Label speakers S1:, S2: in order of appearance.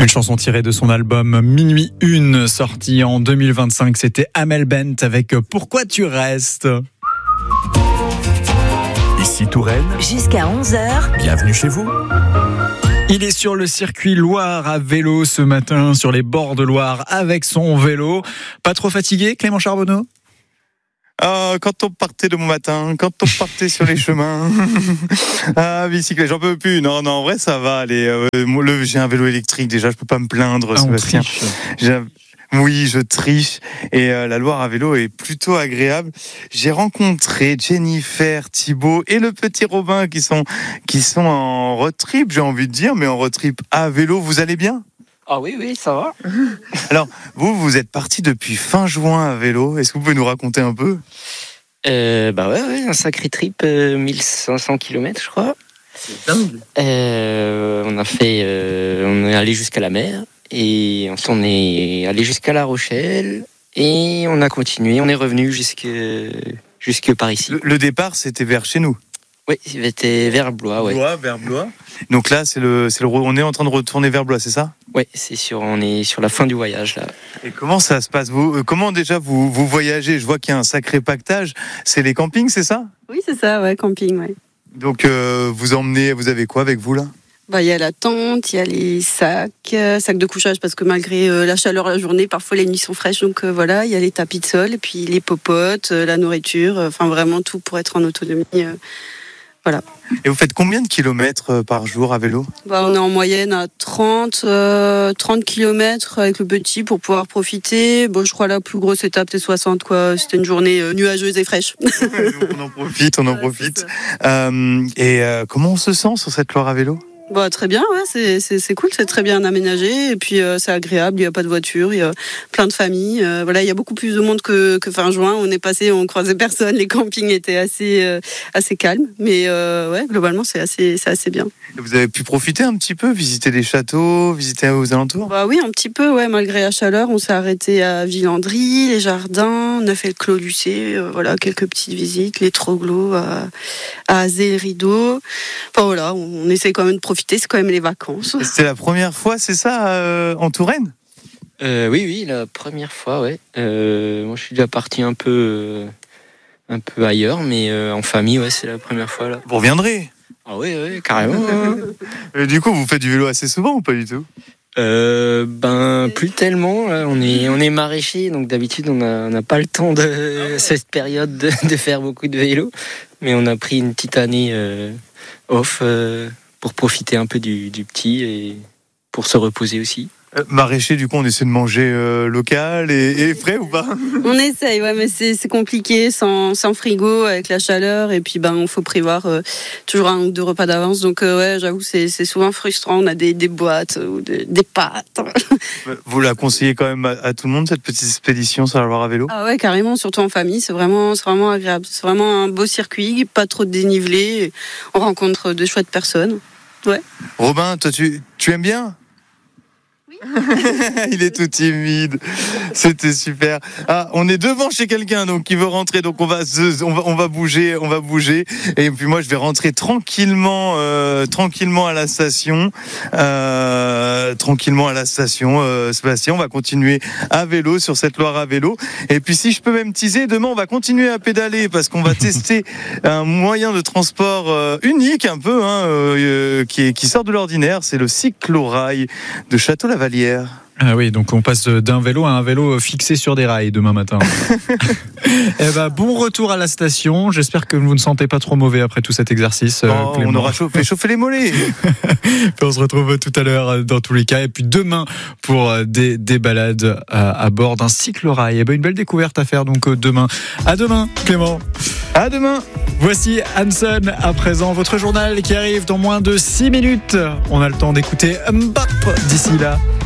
S1: Une chanson tirée de son album Minuit 1, sorti en 2025. C'était Amel Bent avec Pourquoi tu restes.
S2: Ici Touraine,
S3: jusqu'à 11h.
S2: bienvenue chez vous.
S1: Il est sur le circuit Loire à vélo ce matin, sur les bords de Loire avec son vélo. Pas trop fatigué, Clément Charbonneau ?
S4: Quand on partait de mon matin, quand on partait sur les chemins. Bicyclette, j'en peux plus. Non, en vrai, ça va. Allez, j'ai un vélo électrique déjà, je peux pas me plaindre, Sébastien. Oui, je triche. Et la Loire à vélo est plutôt agréable. J'ai rencontré Jennifer, Thibaut et le petit Robin qui sont en road trip, j'ai envie de dire, mais en road trip à vélo. Vous allez bien ?
S5: Ah oui, ça va.
S4: Alors, vous êtes parti depuis fin juin à vélo. Est-ce que vous pouvez nous raconter un peu ?
S5: Ouais, un sacré trip, 1500 km, je crois.
S4: C'est dingue.
S5: On est allé jusqu'à la mer, et ensuite on est allé jusqu'à La Rochelle, et on a continué, on est revenu jusque par ici.
S4: Le départ, c'était vers chez nous.
S5: Oui, c'était vers Blois, ouais.
S4: Vers Blois. Donc là, on est en train de retourner vers Blois, c'est ça ?
S5: Oui, on est sur la fin du voyage, là.
S4: Et comment ça se passe ? Comment déjà vous voyagez ? Je vois qu'il y a un sacré pactage. C'est les campings, c'est ça ?
S6: Oui, c'est ça, ouais, camping, ouais.
S4: Donc vous avez quoi avec vous là ?
S6: Il y a la tente, il y a les sacs de couchage, parce que malgré la chaleur la journée, parfois les nuits sont fraîches, donc voilà, il y a les tapis de sol, et puis les popotes, la nourriture, enfin vraiment tout pour être en autonomie. Voilà.
S4: Et vous faites combien de kilomètres par jour à vélo ?
S6: On est en moyenne à 30 km avec le petit pour pouvoir profiter. Je crois la plus grosse étape c'est 60 quoi. C'était une journée nuageuse et fraîche.
S4: On en profite. Comment on se sent sur cette Loire à vélo ?
S6: Très bien, ouais, c'est cool, c'est très bien aménagé et puis c'est agréable, il n'y a pas de voiture, il y a plein de familles. Il y a beaucoup plus de monde que fin juin. On est passé, on croisait personne, les campings étaient assez calmes, mais globalement c'est assez bien.
S4: Et vous avez pu profiter un petit peu, visiter des châteaux, visiter aux alentours ?
S6: Oui, un petit peu, ouais, malgré la chaleur, on s'est arrêté à Villandry, les jardins, on a fait le Clos Lucé, quelques petites visites, les Troglos à Azé-le-Rideau. On essaie quand même de profiter, c'est quand même les vacances.
S4: C'était la première fois, c'est ça, en Touraine ?
S5: Oui, la première fois, ouais. Moi, je suis déjà parti un peu ailleurs, mais en famille, ouais, c'est la première fois là.
S4: Vous reviendrez ?
S5: Ah oui, carrément.
S4: Et du coup, vous faites du vélo assez souvent ou pas du tout ?
S5: Plus tellement. Là, on est maraîcher, donc d'habitude on n'a pas le temps de cette période de faire beaucoup de vélo, mais on a pris une petite année off pour profiter un peu du petit et pour se reposer aussi.
S4: Maraîcher, du coup, on essaie de manger local et frais ou pas ?
S6: On essaye, ouais, mais c'est compliqué sans frigo avec la chaleur et puis il faut prévoir toujours 1 ou 2 repas d'avance. Donc j'avoue c'est souvent frustrant. On a des boîtes ou des pâtes.
S4: Vous la conseillez quand même à tout le monde cette petite expédition sur la Loire à vélo ?
S6: Ah ouais, carrément, surtout en famille, c'est vraiment agréable. C'est vraiment un beau circuit, pas trop de dénivelé. On rencontre de chouettes personnes. Ouais.
S4: Robin, toi tu aimes bien ? Il est tout timide. C'était super. On est devant chez quelqu'un donc qui veut rentrer, donc on va bouger. Et puis moi je vais rentrer tranquillement à la station. Sébastien, on va continuer à vélo sur cette Loire à vélo. Et puis si je peux même teaser, demain on va continuer à pédaler parce qu'on va tester un moyen de transport unique un peu qui sort de l'ordinaire. C'est le cyclorail de Château-Lavalière.
S1: Ah oui, donc on passe d'un vélo à un vélo fixé sur des rails demain matin. Bon retour à la station. J'espère que vous ne sentez pas trop mauvais après tout cet exercice.
S4: On aura fait chauffer les mollets.
S1: On se retrouve tout à l'heure dans tous les cas. Et puis demain pour des balades à bord d'un cyclorail. Une belle découverte à faire donc demain. À demain, Clément.
S4: À demain.
S1: Voici Hanson à présent, votre journal qui arrive dans moins de 6 minutes. On a le temps d'écouter Mbap d'ici là.